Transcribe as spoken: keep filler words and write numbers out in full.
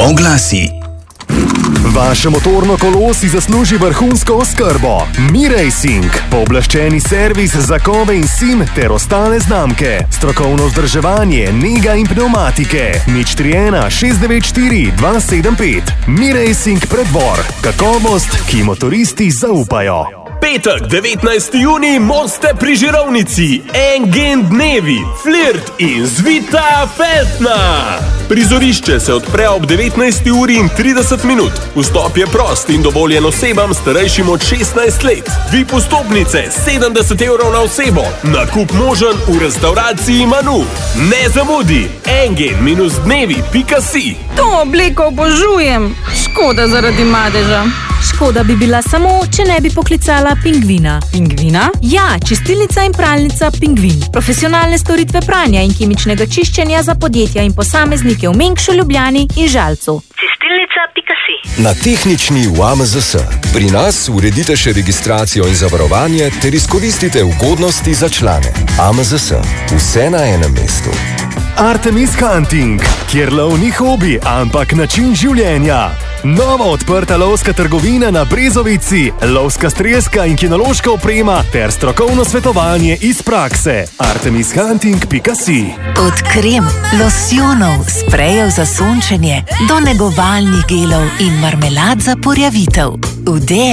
Oglasi. Vaše motorno kolo si zasluži vrhunsko oskrbo. Mi-Racing, pooblaščeni servis za kove in sim ter ostale znamke. Strokovno vzdrževanje, nega in pneumatike. nič tri ena šest devet štiri dva sedem pet. Mi-Racing Preddvor. Kakovost, ki motoristi zaupajo. Petek, devetnajsti junij, Moste pri Žirovnici, Engen dnevi, Flirt in Zvita Feltna. Prizorišče se odpre ob devetnajsti uri in trideset minut. Vstop je prost in dovoljen osebam starejšim od šestnajst let. Vi postopnice sedemdeset evrov na osebo. Nakup možen v restavraciji Manu. Ne zamudi, engen dnevi pika si. To obleko obožujem. Škoda zaradi madeža. Škoda bi bila samo, če ne bi poklicala Pingvina. Pingvina? Ja, čistilnica in pralnica Pingvin. Profesionalne storitve pranja in kemičnega čiščenja za podjetja in posameznike v Mengšu, Ljubljani in Žalcu. Čistilnica pika si. Na tehnični v A M Z S. Pri nas uredite še registracijo in zavarovanje ter izkoristite ugodnosti za člane. A M Z S. Vse na enem mestu. Artemis Hunting, kjer lov ni hobi, ampak način življenja. Nova odprta lovska trgovina na Brezovici, lovska strelska in kinološka oprema ter strokovno svetovanje iz prakse. artemis hunting pika si. Od krem, losjonov, sprejev za sončenje do negovalnih gelov in marmelad za porjavitev.